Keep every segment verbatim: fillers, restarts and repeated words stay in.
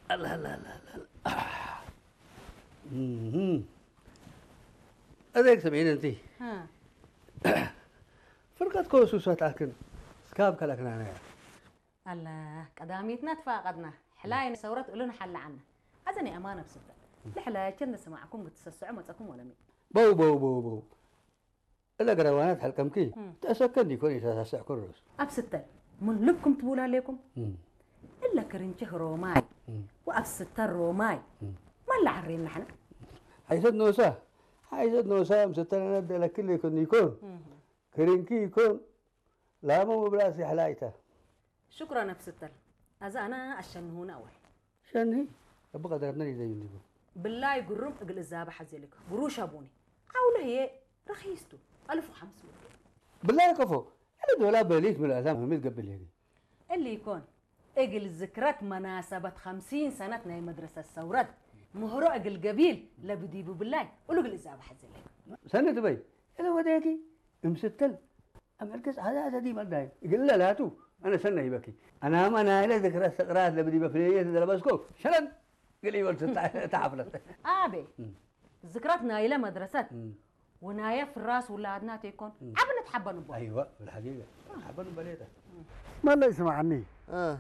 لا لا لا لا امم هذاك سمعين انت ها فرقت كوسوسات لكن سكاب كلكنا انا الله قداميتنا تفاقدنا حلاين سورت قولون حل عنا أزني أمانة بسبب لحلا كنا سمعكم بتسسعوا متكم ولا مين بو بو بو بو إلا قروانات حلقم كي تأسكني كوني تسسع كرس أبستل من لبكم تقول عليكم إلا كرنشه روماي وأبستل روماي ما اللي عرين نحن حيث نوسا حيث نوسا مستنا نبدأ لكل يكون يكون كرنكي يكون لا مو براسي حلايته شكرا أبستل أذا أنا عشان هنا أول شنهي أبغى دربني زي اللي بالله يقرم أقل الزابة حزيلك قروش أبوني عوله هي رخيصته ألف وخمسمية بالله كفو أنا دولا بليك من الأعلام هم قبل هيك اللي يكون أقل الذكرات مناسبة خمسين سنة ناي مدرسة الثورات مهرو أقل قبيل لا بديبو بالله ولو قل الزابة حزيلك سنة تبي إلا وداكي مستل أمركز هذا هذا دي مالداي يقول لا لا تو أنا سنة يبكي أنا ما أنا إلى ذكرى استقرات لبدي بفرية تدرى بسكوك شلون قال لي ولد تعفلت أبي ذكرات نايلة مدرسة ونايا في الراس ولادنا تيكون عبنا تحبنا بو أيوة بالحقيقة حبنا بليته ما لا يسمعني آه.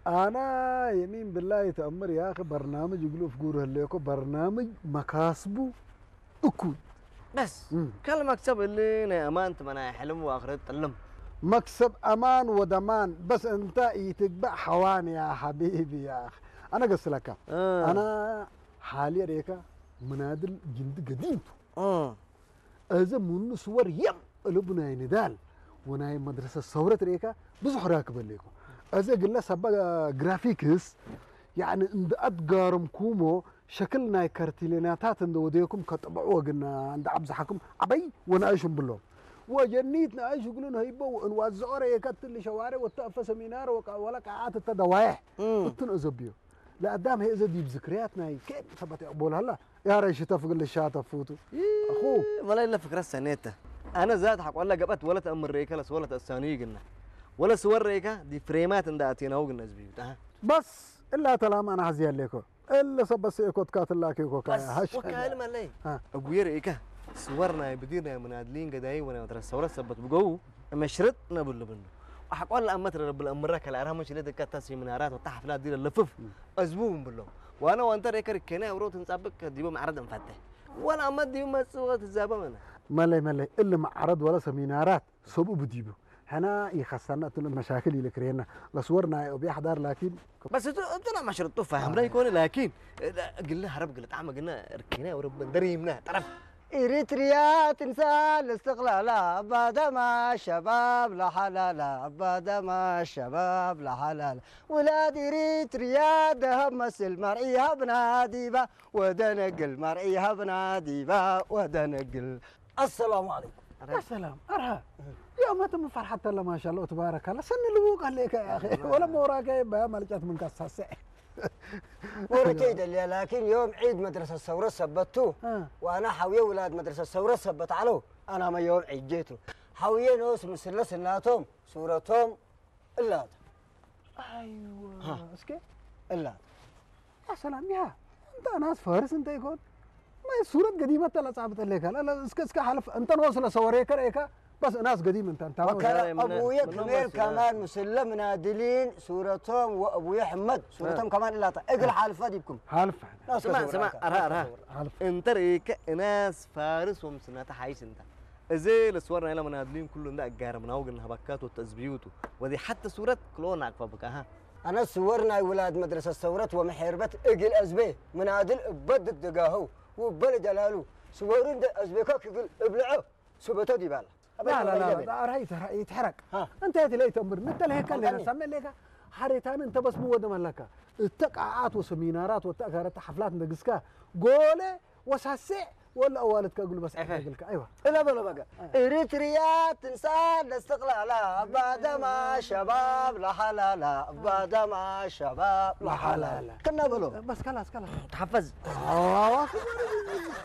أنا يمين بالله يتأمر يا أخي برنامج يقولوا في جوره الليكو برنامج مكاسبه أكود بس كل مكسب اللي نا أمانة منا حلم وآخرت تلم مكسب أمان ودمان بس أنت يتبع حواني يا حبيبي يا أخي أنا قص لك آه. أنا حاليا ريكا منادل جند قديم آه. إذا من صور يم لبناي ندال وناي مدرسة صورة ريكا بزح راكب الليكو إذا قلنا سبا جرافيكس يعني عند أدقارم كومو شكلنا كارتيليناتات عند وديكم كتبعوه قلنا عند عبزحكم عبي ونعيشهم بالله وجنيتنا عايش يقولون هيبو نوزعوا ريكات اللي شوارع وتقف سمينار ولا قاعات التدوايح وتنزبيو لا قدام هي زدي بذكرياتنا كيف ثبت اقبل هلا يا ريش تفق اللي شاطه فوتو اخوه ولا الا فكره سنيته انا زاد حق ولا قبت ولا تامر ريكا ولا تساني قلنا ولا صور ريكا دي فريمات انداتينا وقلنا زبيو بس الا تلام انا عزيز لكم الا سبس كوت كات الله كيكو بس وكالما لي ابوي ريكا صورنا بدينا منادلين قداي وانا مدرسه صورة سبت بقو مشرطنا باللبن وحق ولا امتر رب الامره كلا راه مش لدك تاسي منارات وتحفلات دي اللفف ازبوهم بالله وانا وانت ريكر كنا وروت نصبك ديبو معرض مفتح ولا امد ديبو مسوغه الزابه منا ملي ملي اللي معرض ولا سمينارات سبو بديبو هنا يخسرنا تل المشاكل اللي كرينا لصورنا وبيحضر لكن بس انت مشرط فاهم لا يكون لكن قلنا هرب قلت عم قلنا ركينا ورب دريمنا طرف إريتريا تنسى الاستقلال بعد ما الشباب لحلالا بعد ما الشباب لحلالا ولاد إريتريا دهمس المرئي هبنا ديبا ودنق المرئي هبنا ديبا ودنق. السلام عليكم. السلام أرها يا ما تم فرحة الله ما شاء الله تبارك الله سن اللي بوق عليك يا أخي ولا موراك يبقى ملكت من كساسة وركيد اللي لكن يوم عيد مدرسة الثورة سبتوه وأنا حويه ولاد مدرسة الثورة سبت علوه أنا ما يوم عيد جيتو حويه نوس مسلس إناتهم صورتهم إلا هذا أيوة اسكي إلا يا سلام يا أنت ناس فارس أنت يكون ما صورة قديمة تلا صعبت لك لا لا اسكي اسكي حلف أنت نوصل صوريك ريكا بس ناس قديم انت انت ابويا كبير كمان مسلم منادلين صورتهم وابويا حمد صورتهم كمان الا اقل حالفه ديبكم حالف اسمع اسمع ارها ارها انت ريك ناس فارس ومسنات حايس انت زي الصور هنا منادلين كلهم ده الجار من اوج الهبكات والتزبيوت ودي حتى صوره كلونك فبك ها انا صورنا ولاد مدرسه الثورات ومحربه اقل ازبي منادل بدد دقاهو وبل جلاله صورين ازبيكاك يقول ابلعوا سبته دي بالا لا لا لا رأيت يتحرك انت يا تلاقي تمر انت لهيك اللي سمي لك حريتان انت بس مو ودم لك التقعات وسمينارات والتقارات حفلات ندقسكا قوله وساسع ولا والدك اقول بس اقول ايوه لا بلا بقى اريتريا تنسى الاستقلال بعد ما شباب لحلالا بعد ما شباب لحلالا كنا بلو بس خلاص خلاص تحفز